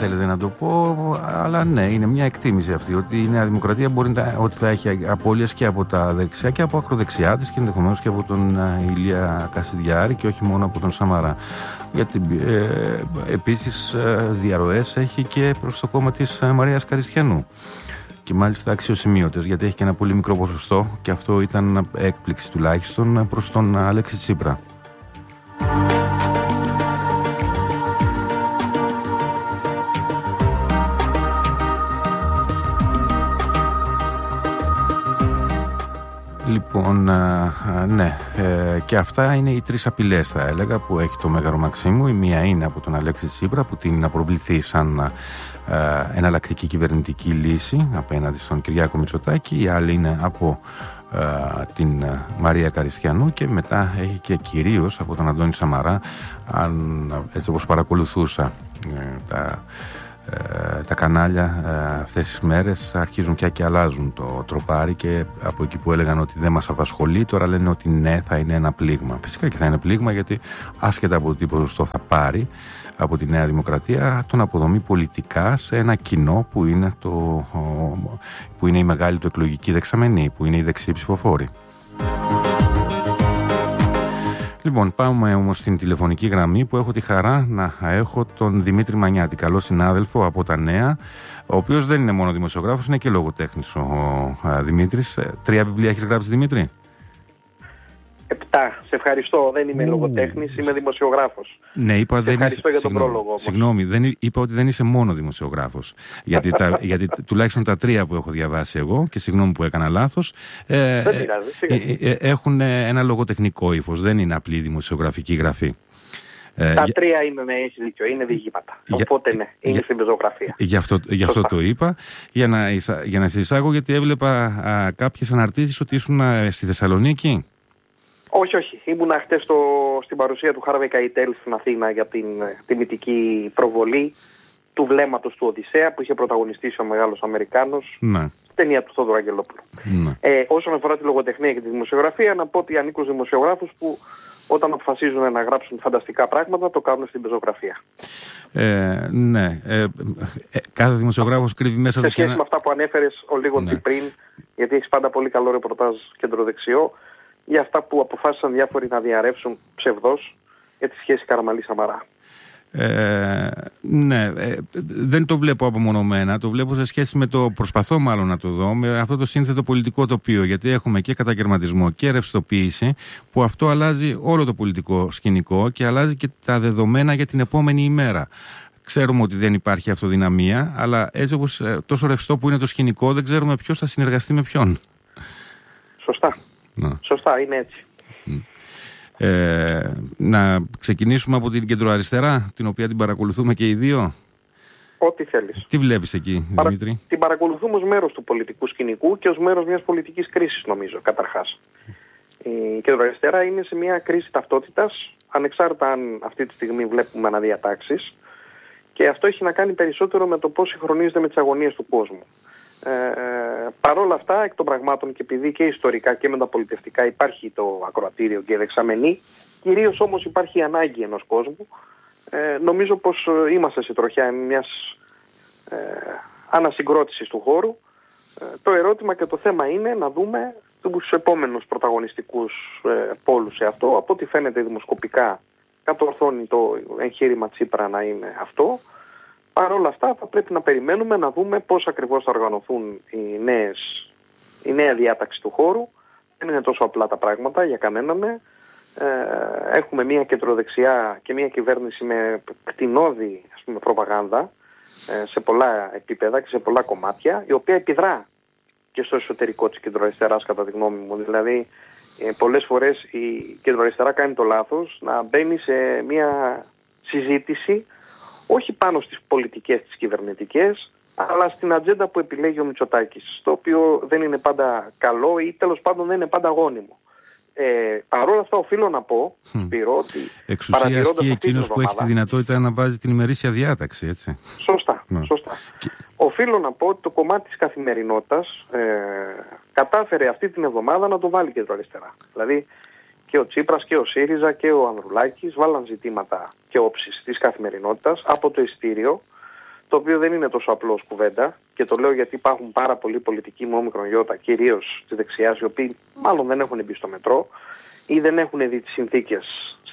θέλετε να το πω, αλλά ναι, είναι μια εκτίμηση αυτή, ότι η Νέα Δημοκρατία ότι θα έχει απώλειες και από τα δεξιά και από ακροδεξιά της και ενδεχομένως και από τον Ηλία Κασιδιάρη και όχι μόνο από τον Σαμαρά. Γιατί επίσης διαρροές έχει και προς το κόμμα της Μαρίας Καριστιανού. Και μάλιστα αξιοσημείωτες, γιατί έχει και ένα πολύ μικρό ποσοστό και αυτό ήταν έκπληξη τουλάχιστον προς τον Αλέξη Τσίπρα. Λοιπόν, ναι, και αυτά είναι οι τρεις απειλές, θα έλεγα, που έχει το Μέγαρο Μαξίμου. Η μία είναι από τον Αλέξη Τσίπρα, που την προβληθεί σαν εναλλακτική κυβερνητική λύση απέναντι στον Κυριάκο Μητσοτάκη. Η άλλη είναι από την Μαρία Καριστιανού και μετά έχει και κυρίως από τον Αντώνη Σαμαρά, έτσι όπως παρακολουθούσα τα κανάλια αυτές τις μέρες, αρχίζουν πια και αλλάζουν το τροπάρι, και από εκεί που έλεγαν ότι δεν μας απασχολεί, τώρα λένε ότι ναι, θα είναι ένα πλήγμα. Φυσικά και θα είναι πλήγμα, γιατί άσχετα από το τι ποσοστό θα πάρει από τη Νέα Δημοκρατία, τον αποδομεί πολιτικά σε ένα κοινό που είναι η μεγάλη του εκλογική δεξαμενή, που είναι οι δεξιοί ψηφοφόροι. Λοιπόν, πάμε όμως στην τηλεφωνική γραμμή, που έχω τη χαρά να έχω τον Δημήτρη Μανιάτη, καλό συνάδελφο από τα Νέα, ο οποίος δεν είναι μόνο δημοσιογράφος, είναι και λογοτέχνης ο Δημήτρης. 3 βιβλία έχεις γράψει, Δημήτρη? 7. Σε ευχαριστώ. Δεν είμαι λογοτέχνης, είμαι δημοσιογράφος. Ναι, είπα σε ευχαριστώ για τον πρόλογο όμως. Συγγνώμη, είπα ότι δεν είσαι μόνο δημοσιογράφος. Γιατί τουλάχιστον τα 3 που έχω διαβάσει εγώ, και συγγνώμη που έκανα λάθος, έχουν ένα λογοτεχνικό ύφος. Δεν είναι απλή δημοσιογραφική γραφή. Τα 3 είναι, ναι, έχει δίκιο, είναι διηγήματα. Οπότε ναι, είναι στην πεζογραφία. Γι' αυτό το είπα, για να σε εισάγω, γιατί έβλεπα κάποιες αναρτήσεις ότι ήσουν στη Θεσσαλονίκη. Όχι. Ήμουνα χτες στην παρουσία του Harvey Keitel στην Αθήνα για την τιμητική προβολή του βλέμματος του Οδυσσέα, που είχε πρωταγωνιστήσει ο μεγάλος Αμερικάνος, ναι, στην ταινία του Θόδωρου Αγγελόπουλου. Ναι. Όσον αφορά τη λογοτεχνία και τη δημοσιογραφία, να πω ότι ανήκω στους δημοσιογράφους που όταν αποφασίζουν να γράψουν φανταστικά πράγματα, το κάνουν στην πεζογραφία. Ναι. Κάθε δημοσιογράφος κρύβει μέσα του. Σε σχέση με αυτά που ανέφερες ο λίγο πριν, γιατί έχεις πάντα πολύ καλό ρεπορτάζ κεντροδεξιό, για αυτά που αποφάσισαν διάφοροι να διαρρεύσουν ψευδώς για τη σχέση Καραμανλή-Σαμαρά. Ναι, δεν το βλέπω απομονωμένα, το βλέπω σε σχέση με προσπαθώ μάλλον να το δω, με αυτό το σύνθετο πολιτικό τοπίο, γιατί έχουμε και κατακαιρματισμό και ρευστοποίηση, που αυτό αλλάζει όλο το πολιτικό σκηνικό και αλλάζει και τα δεδομένα για την επόμενη ημέρα. Ξέρουμε ότι δεν υπάρχει αυτοδυναμία, αλλά έτσι όπως τόσο ρευστό που είναι το σκηνικό, δεν ξέρουμε ποιος θα συνεργαστεί με ποιον. Σωστά. Σωστά, είναι έτσι. Να ξεκινήσουμε από την κεντροαριστερά, την οποία την παρακολουθούμε και οι δύο. Ό,τι θέλεις. Τι βλέπεις εκεί, Δημήτρη? Την παρακολουθούμε ως μέρος του πολιτικού σκηνικού και ως μέρος μιας πολιτικής κρίσης, νομίζω, καταρχάς. Η κεντροαριστερά είναι σε μια κρίση ταυτότητας, ανεξάρτητα αν αυτή τη στιγμή βλέπουμε αναδιατάξεις, και αυτό έχει να κάνει περισσότερο με το πώς συγχρονίζεται με τις αγωνίες του κόσμου. Παρ' όλα αυτά, εκ των πραγμάτων, και επειδή και ιστορικά και μεταπολιτευτικά υπάρχει το ακροατήριο και η δεξαμενή, κυρίως όμως υπάρχει η ανάγκη ενός κόσμου, νομίζω πως είμαστε σε τροχιά μιας ανασυγκρότησης του χώρου. Το ερώτημα και το θέμα είναι να δούμε τους επόμενους πρωταγωνιστικούς πόλους σε αυτό. Από ό,τι φαίνεται δημοσκοπικά κατορθώνει το εγχείρημα Τσίπρα να είναι αυτό. Παρ' όλα αυτά θα πρέπει να περιμένουμε να δούμε πώς ακριβώς θα οργανωθούν η νέα διάταξη του χώρου. Δεν είναι τόσο απλά τα πράγματα για κανέναν. Έχουμε μια κεντροδεξιά και μια κυβέρνηση με κτηνώδη, προπαγάνδα σε πολλά επίπεδα και σε πολλά κομμάτια, η οποία επιδρά και στο εσωτερικό της κεντροαριστεράς, κατά τη γνώμη μου. Δηλαδή πολλές φορές η κεντροαριστερά κάνει το λάθος να μπαίνει σε μια συζήτηση όχι πάνω στις πολιτικές τις κυβερνητικές, αλλά στην ατζέντα που επιλέγει ο Μητσοτάκης, το οποίο δεν είναι πάντα καλό ή τέλος πάντων δεν είναι πάντα γόνιμο. Παρ' όλα αυτά οφείλω να πω, Σπύρο, ότι εξουσίας και εκείνος που έχει τη δυνατότητα να βάζει την ημερήσια διάταξη, έτσι. Σωστά. Οφείλω να πω ότι το κομμάτι της καθημερινότητας κατάφερε αυτή την εβδομάδα να το βάλει κεντροαριστερά. Δηλαδή και ο Τσίπρας και ο ΣΥΡΙΖΑ και ο Ανδρουλάκης βάλαν ζητήματα και όψεις της καθημερινότητας από το ειστήριο, το οποίο δεν είναι τόσο απλό κουβέντα, και το λέω γιατί υπάρχουν πάρα πολλοί πολιτικοί με όμικρον ιώτα, κυρίως της δεξιάς, οι οποίοι μάλλον δεν έχουν μπει στο μετρό ή δεν έχουν δει τις συνθήκες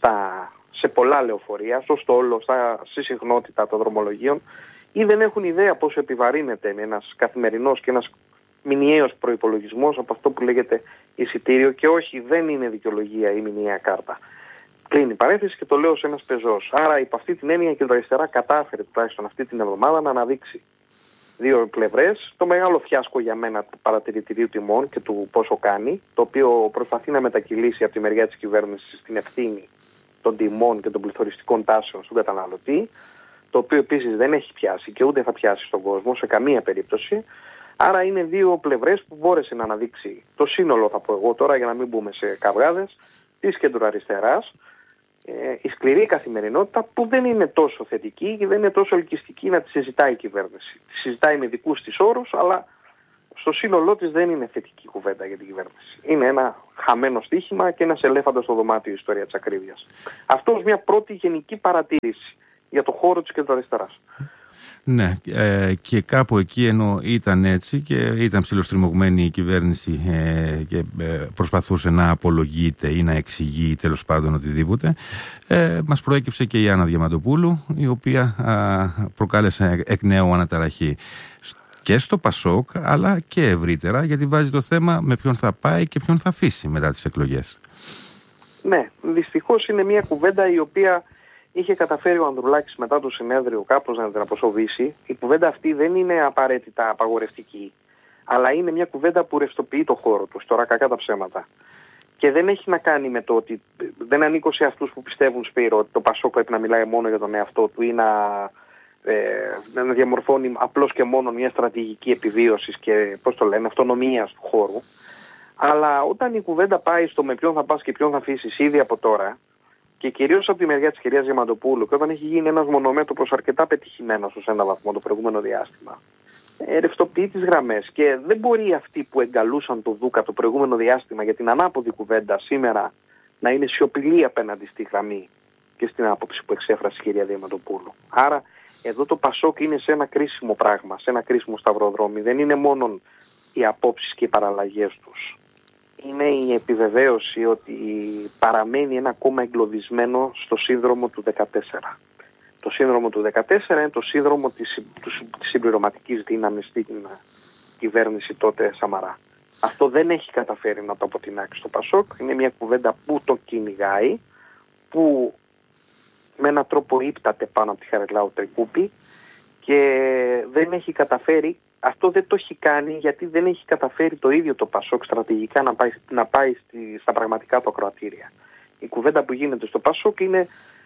σε πολλά λεωφορεία, στο στόλο, στη συχνότητα των δρομολογίων, ή δεν έχουν ιδέα πόσο επιβαρύνεται ένας καθημερινός και ένας μηνιαίος προϋπολογισμός από αυτό που λέγεται εισιτήριο, και όχι, δεν είναι δικαιολογία η μηνιαία κάρτα. Κλείνει η παρένθεση και το λέω σε ένας πεζός. Άρα, υπό αυτή την έννοια, η κεντροαριστερά κατάφερε τουλάχιστον αυτή την εβδομάδα να αναδείξει δύο πλευρές. Το μεγάλο φιάσκο για μένα του παρατηρητηρίου τιμών και του πόσο κάνει, το οποίο προσπαθεί να μετακυλήσει από τη μεριά της κυβέρνησης την ευθύνη των τιμών και των πληθωριστικών τάσεων στον καταναλωτή, το οποίο επίσης δεν έχει πιάσει και ούτε θα πιάσει στον κόσμο σε καμία περίπτωση. Άρα είναι δύο πλευρές που μπόρεσε να αναδείξει το σύνολο, θα πω εγώ τώρα για να μην μπούμε σε καυγάδες, της κεντροαριστεράς, η σκληρή καθημερινότητα που δεν είναι τόσο θετική και δεν είναι τόσο ελκυστική να τη συζητάει η κυβέρνηση. Τη συζητάει με δικούς της όρους, αλλά στο σύνολό της δεν είναι θετική κουβέντα για την κυβέρνηση. Είναι ένα χαμένο στοίχημα και ένας ελέφαντας στο δωμάτιο η ιστορία της ακρίβειας. Αυτό ως μια πρώτη γενική παρατήρηση για το χώρο της κεντροαριστεράς. Ναι, και κάπου εκεί ενώ ήταν έτσι και ήταν ψιλοστριμωγμένη η κυβέρνηση και προσπαθούσε να απολογείται ή να εξηγεί τέλος πάντων οτιδήποτε, μας προέκυψε και η Άννα Διαμαντοπούλου, η οποία προκάλεσε εκ νέου αναταραχή και στο Πασόκ αλλά και ευρύτερα, γιατί βάζει το θέμα με ποιον θα πάει και ποιον θα αφήσει μετά τις εκλογές. Ναι, δυστυχώς είναι μια κουβέντα η οποία είχε καταφέρει ο Ανδρουλάκης μετά το συνέδριο κάπως να την αποσοβήσει. Η κουβέντα αυτή δεν είναι απαραίτητα απαγορευτική, αλλά είναι μια κουβέντα που ρευστοποιεί το χώρο του, τώρα κακά τα ψέματα. Και δεν έχει να κάνει με το ότι δεν ανήκω σε αυτούς που πιστεύουν, Σπύρο, ότι το Πασόκ πρέπει να μιλάει μόνο για τον εαυτό του ή να διαμορφώνει απλώς και μόνο μια στρατηγική επιβίωσης και αυτονομίας του χώρου. Αλλά όταν η κουβέντα πάει στο με ποιον θα πας και ποιον θα αφήσεις ήδη από τώρα, και κυρίως από τη μεριά της κυρίας Διαμαντοπούλου, και όταν έχει γίνει ένας μονομέτωπος αρκετά πετυχημένος ως ένα βαθμό το προηγούμενο διάστημα, ρευστοποιεί τις γραμμές. Και δεν μπορεί αυτοί που εγκαλούσαν το Δούκα το προηγούμενο διάστημα για την ανάποδη κουβέντα σήμερα να είναι σιωπηλοί απέναντι στη γραμμή και στην άποψη που εξέφρασε η κυρία Διαμαντοπούλου. Άρα εδώ το Πασόκ είναι σε ένα κρίσιμο πράγμα, σε ένα κρίσιμο σταυροδρόμι. Δεν είναι μόνο οι απόψεις και οι παραλλαγές τους. Είναι η επιβεβαίωση ότι παραμένει ένα κόμμα εγκλωβισμένο στο σύνδρομο του 14. Το σύνδρομο του 14 είναι το σύνδρομο της συμπληρωματικής δύναμης στην κυβέρνηση τότε Σαμαρά. Αυτό δεν έχει καταφέρει να το αποτινάξει στο Πασόκ. Είναι μια κουβέντα που το κυνηγάει, που με έναν τρόπο ύπταται πάνω από τη Χαριλάου Τρικούπη και δεν έχει καταφέρει. Αυτό δεν το έχει κάνει γιατί δεν έχει καταφέρει το ίδιο το Πασόκ στρατηγικά να πάει στα πραγματικά του ακροατήρια. Η κουβέντα που γίνεται στο Πασόκ είναι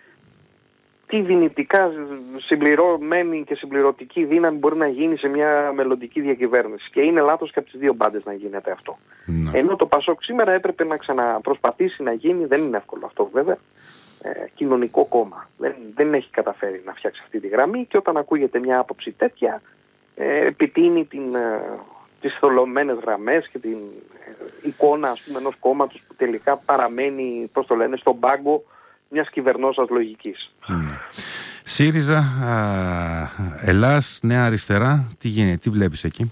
τι δυνητικά συμπληρωμένη και συμπληρωτική δύναμη μπορεί να γίνει σε μια μελλοντική διακυβέρνηση. Και είναι λάθος και από τις δύο μπάντες να γίνεται αυτό. Ναι. Ενώ το Πασόκ σήμερα έπρεπε να ξαναπροσπαθήσει να γίνει, δεν είναι εύκολο αυτό βέβαια, κοινωνικό κόμμα. Δεν έχει καταφέρει να φτιάξει αυτή τη γραμμή, και όταν ακούγεται μια άποψη τέτοια, επιτείνει τις θολωμένες γραμμές και την εικόνα, ας πούμε, ενός κόμματος που τελικά παραμένει, στον πάγκο μιας κυβερνώσας λογικής. ΣΥΡΙΖΑ, Ελλάς, Νέα Αριστερά, τι γίνεται, τι βλέπεις εκεί?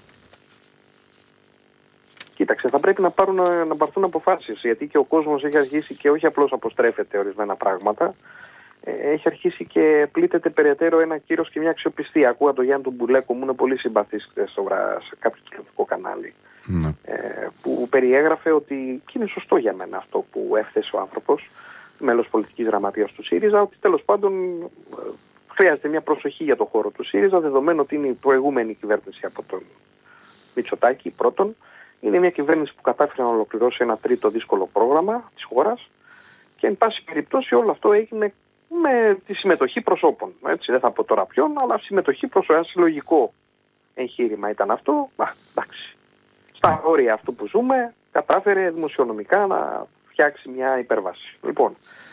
Κοίταξε, θα πρέπει να πάρθουν αποφάσεις, γιατί και ο κόσμος έχει αρχίσει και όχι απλώς αποστρέφεται ορισμένα πράγματα, έχει αρχίσει και πλήττεται περαιτέρω ένα κύρος και μια αξιοπιστία. Ακούγα τον Γιάννη τον Μπουλέκο, μου είναι πολύ συμπαθής σε κάποιο τηλεοπτικό κανάλι, που περιέγραφε ότι, και είναι σωστό για μένα αυτό που έφθεσε ο άνθρωπος, μέλος πολιτικής γραμματείας του ΣΥΡΙΖΑ, ότι τέλος πάντων χρειάζεται μια προσοχή για το χώρο του ΣΥΡΙΖΑ, δεδομένου ότι είναι η προηγούμενη κυβέρνηση από τον Μητσοτάκη πρώτον. Είναι μια κυβέρνηση που κατάφερε να ολοκληρώσει ένα τρίτο δύσκολο πρόγραμμα της χώρας, και εν πάση περιπτώσει όλο αυτό έγινε με τη συμμετοχή προσώπων. Έτσι, δεν θα πω τώρα ποιον, αλλά συμμετοχή προς ένα συλλογικό εγχείρημα ήταν αυτό. Εντάξει. Στα όρια αυτού που ζούμε, κατάφερε δημοσιονομικά να φτιάξει μια υπέρβαση. Λοιπόν,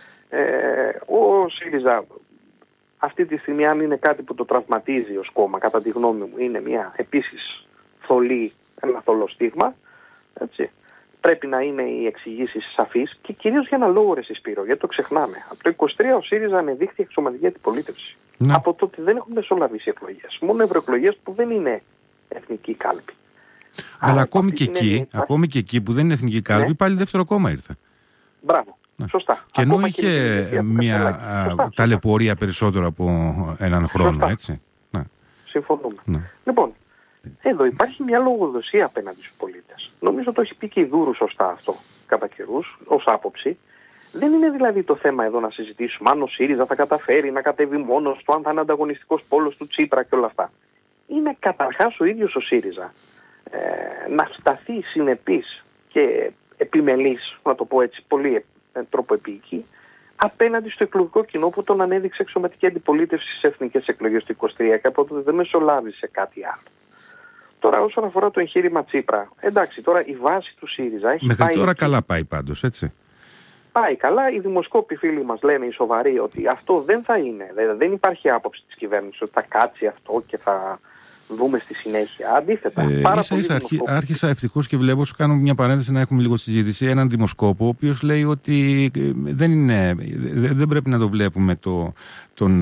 ο ΣΥΡΙΖΑ αυτή τη στιγμή, αν είναι κάτι που το τραυματίζει ως κόμμα, κατά τη γνώμη μου, είναι μια επίσης ένα θολό στίγμα. Έτσι. Πρέπει να είναι οι εξηγήσεις σαφείς, και κυρίως για ένα λόγο, ρε Σπύρο, γιατί το ξεχνάμε. Από το 23 ο ΣΥΡΙΖΑ ανεδείχθη εξωματική αντιπολίτευση. Ναι. Από το ότι δεν έχουν μεσολαβήσει εκλογές. Μόνο ευρωεκλογές που δεν είναι εθνική κάλπη. Αλλά ακόμη και εκεί που δεν είναι εθνική κάλπη, ναι, πάλι δεύτερο κόμμα ήρθε. Μπράβο. Ναι. Σωστά. Και ενώ ακόμα είχε μια ταλαιπωρία περισσότερο από έναν χρόνο, σωστά. έτσι. Ναι. Συμφωνούμε. Ναι. Λοιπόν, εδώ υπάρχει μια λογοδοσία απέναντι στους πολίτες. Νομίζω το έχει πει και η Δούρου σωστά αυτό κατά καιρούς, ως άποψη. Δεν είναι δηλαδή το θέμα εδώ να συζητήσουμε αν ο ΣΥΡΙΖΑ θα καταφέρει να κατέβει μόνος του, αν θα είναι ανταγωνιστικός πόλος του Τσίπρα και όλα αυτά. Είναι καταρχάς ο ίδιος ο ΣΥΡΙΖΑ να σταθεί συνεπής και επιμελής, να το πω έτσι, πολύ τρόπο επίοικη, απέναντι στο εκλογικό κοινό που τον ανέδειξε εξωματική αντιπολίτευση στις εθνικές εκλογές του 23 και από τότε δεν μεσολάβησε κάτι άλλο. Τώρα όσον αφορά το εγχείρημα Τσίπρα, εντάξει, τώρα η βάση του ΣΥΡΙΖΑ έχει μέχρι πάει... τώρα καλά πάει πάντως, έτσι. Πάει καλά. Οι δημοσκόποι φίλοι μας λένε, οι σοβαροί, ότι αυτό δεν θα είναι. Δεν υπάρχει άποψη της κυβέρνησης ότι θα κάτσει αυτό και θα δούμε στη συνέχεια. Αντίθετα, άρχισα ευτυχώς και βλέπω, σου κάνω μια παρένθεση να έχουμε λίγο συζήτηση, έναν δημοσκόπο, ο οποίος λέει ότι δεν πρέπει να το βλέπουμε τον